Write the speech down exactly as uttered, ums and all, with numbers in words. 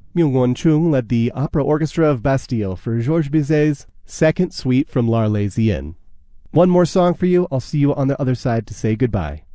Myung-won Chung led the Opera Orchestra of Bastille for Georges Bizet's second suite from L'Arlésienne. One more song for you. I'll see you on the other side to say goodbye.